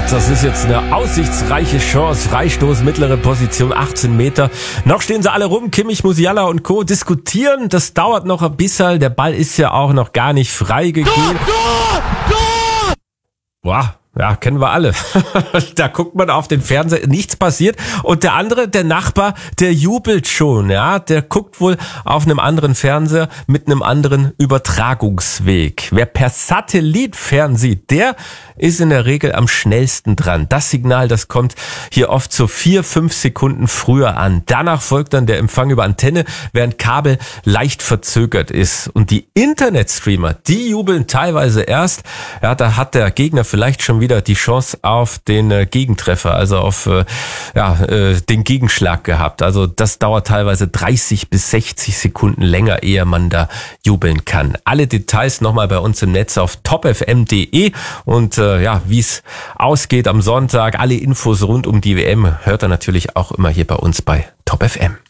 Das ist jetzt eine aussichtsreiche Chance. Freistoß, mittlere Position, 18 Meter. Noch stehen sie alle rum. Kimmich, Musiala und Co. diskutieren. Das dauert noch ein bisschen. Der Ball ist ja auch noch gar nicht freigegeben. Tor! Boah. Ja, kennen wir alle. Da guckt man auf den Fernseher, nichts passiert. Und der andere, der Nachbar, der jubelt schon, ja. Der guckt wohl auf einem anderen Fernseher mit einem anderen Übertragungsweg. Wer per Satellit fernsieht, der ist in der Regel am schnellsten dran. Das Signal, das kommt hier oft so 4-5 Sekunden früher an. Danach folgt dann der Empfang über Antenne, während Kabel leicht verzögert ist. Und die Internetstreamer, die jubeln teilweise erst. Ja, da hat der Gegner vielleicht schon wieder die Chance auf den Gegentreffer, also auf den Gegenschlag gehabt. Also das dauert teilweise 30 bis 60 Sekunden länger, ehe man da jubeln kann. Alle Details nochmal bei uns im Netz auf topfm.de und wie es ausgeht am Sonntag, alle Infos rund um die WM hört ihr natürlich auch immer hier bei uns bei Top FM.